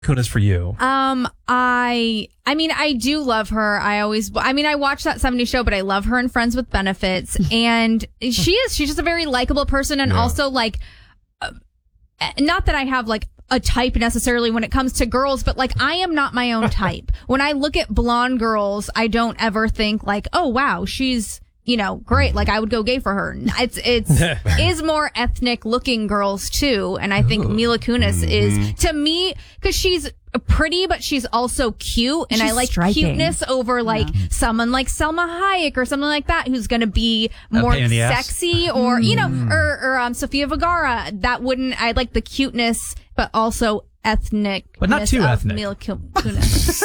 Kunis for you? I mean, I do love her. I watch that 70s show, but I love her in Friends with Benefits. And she's just a very likable person. And also like, not that I have like a type necessarily when it comes to girls, but like I am not my own type. When I look at blonde girls, I don't ever think like, oh wow, she's, great. Like I would go gay for her. It's is more ethnic looking girls too. And I think Mila Kunis is, to me, cause she's pretty, but she's also cute. And I like striking. Cuteness over like someone like Selma Hayek or something like that, who's going to be more sexy or, or Sofia Vergara. I like the cuteness, but also ethnic. But not too ethnic. Mila Kunis.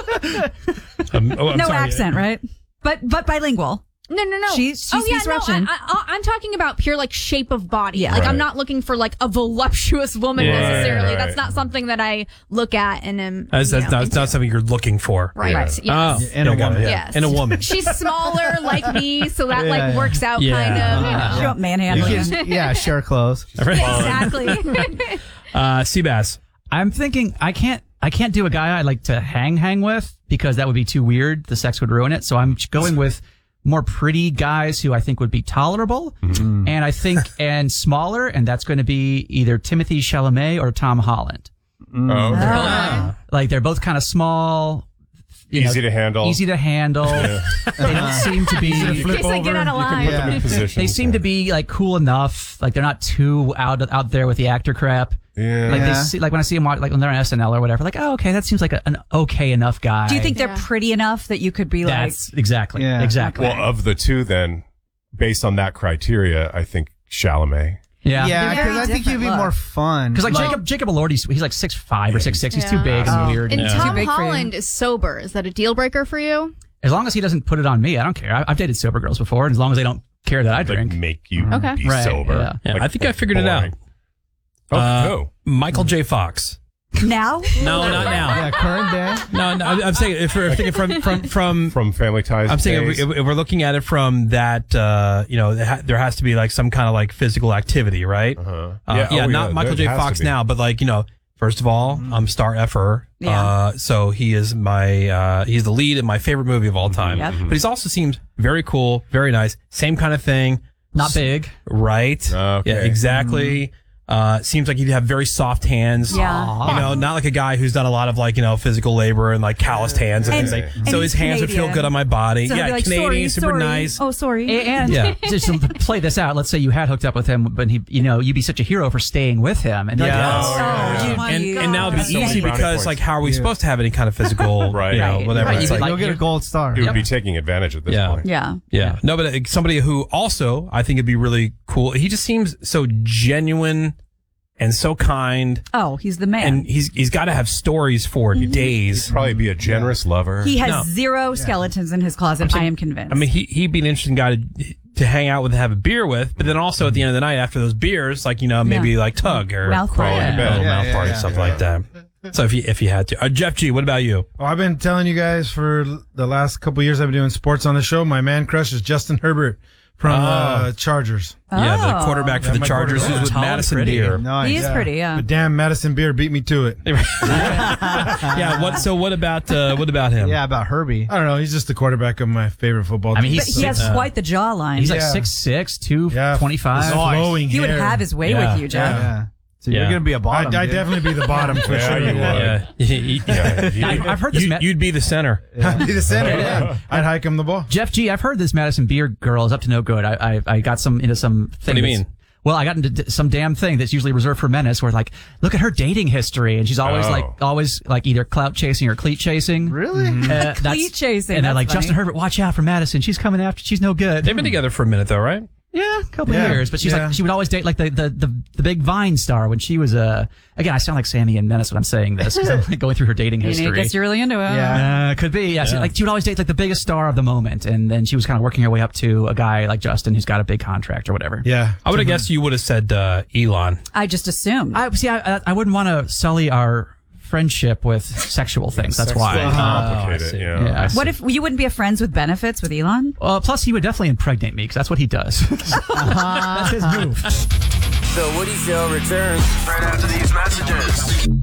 No accent, right? But bilingual. No. She speaks Russian. I'm talking about pure like shape of body. Yeah. Like I'm not looking for like a voluptuous woman necessarily. That's not something that I look at and am. That's not something you're looking for. Right. Yes. Oh, in a woman. Yes. In a woman. She's smaller like me, so that like works out kind of. You don't manhandle you. Share clothes. Exactly. Seabass. I'm thinking I can't do a guy I like to hang with because that would be too weird. The sex would ruin it. So I'm going with more pretty guys who I think would be tolerable and smaller. And that's going to be either Timothée Chalamet or Tom Holland. Like they're both kind of small. Easy to handle. They don't seem to be. Flip over. Get out of line. They seem to be like cool enough. Like they're not too out there with the actor crap. Yeah. Like they see, like when I see them, like when they're on SNL or whatever, like, oh, okay, that seems like an okay enough guy. Do you think they're pretty enough that you could be That's exactly. Well, of the two, then, based on that criteria, I think Chalamet. Yeah, because I think you'd be more fun. Because like Jacob Elordi, he's like 6'5" or 6'6". He's too big and weird. And Tom Holland is sober. Is that a deal breaker for you? As long as he doesn't put it on me, I don't care. I've dated sober girls before, and as long as they don't care that I drink, make you be sober. Yeah. I think I figured it out. Oh, Michael J. Fox. Now? No, not now. Yeah, current day. No, I'm saying if we're thinking from Family Ties. I'm saying if we're looking at it from that, there has to be like some kind of like physical activity, right? Not Michael J. Fox now, but like first of all, I'm star effer. Yeah. So he is he's the lead in my favorite movie of all time. Yep. But he also seems very cool, very nice, same kind of thing. not big, right? Okay. Yeah, exactly. Seems like he'd have very soft hands. Yeah. Not like a guy who's done a lot of physical labor and calloused hands and things like. So his hands would feel good on my body. So yeah, like, Canadian, super sorry. nice. Oh, sorry. And just to play this out, let's say you had hooked up with him, but you'd be such a hero for staying with him. And and now it'd be easy because how are we supposed to have any kind of physical, whatever? Right. It's You'll get a gold star. He would be taking advantage at this point. Yeah. No, but somebody who also I think would be really cool. He just seems so genuine and so kind. Oh, he's the man. And he's got to have stories for days. He'd probably be a generous lover. He has zero skeletons in his closet, I am convinced. I mean, he'd be an interesting guy to hang out with and have a beer with, but then also at the end of the night after those beers, maybe tug or mouth party. mouth party, stuff like that. So if you had to. Jeff G., what about you? Well, I've been telling you guys for the last couple of years I've been doing sports on the show. My man crush is Justin Herbert from Chargers. Yeah, the quarterback for the Chargers who's with Madison Beer. Nice. He is pretty, But damn, Madison Beer beat me to it. What about him? Yeah, about Herbie. I don't know. He's just the quarterback of my favorite football team. I mean, But he has quite the jawline. He's like 6'6", 225. Flowing He would hair. have his way with you, Jeff. Yeah. So you're going to be a bottom. I'd definitely be the bottom for sure. You would. I've heard this. You'd be the center. I'd be the center. Yeah. I'd hike him the ball. Jeff G., I've heard this Madison Beer girl is up to no good. I got into some thing. What do you mean? Well, I got into some damn thing that's usually reserved for menace where look at her dating history. And she's always either clout chasing or cleat chasing. Really? Cleat chasing. And they're like, funny. Justin Herbert, watch out for Madison. She's coming after. She's no good. They've been together for a minute though, right? Yeah, a couple of years, but she's she would always date the big Vine star when she was again, I sound like Sammy and Menace when I'm saying this because I'm going through her dating history. I guess you're really into it. Yeah. Could be. Yeah. So, she would always date the biggest star of the moment, and then she was kind of working her way up to a guy like Justin who's got a big contract or whatever. Yeah. I would have guessed you would have said Elon. I just assumed. I wouldn't want to sully our friendship with sexual things. That's why. Complicated. Yeah. What if you wouldn't be friends with benefits with Elon? Plus, he would definitely impregnate me because that's what he does. That's his move. The Woody Show returns right after these messages.